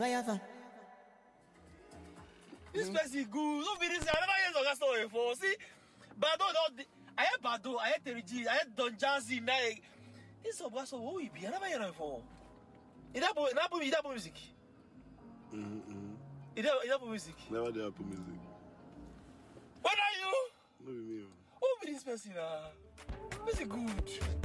This person good. Don't be this. I never heard of that story before. See, Bado, I had Bado, I had Terry G, I had Don Jazzy, Meg. This is what so we be. I never heard of before. Is that music? Is that music? Never did Apple Music. What are you? No, me. Who be this person? Music good.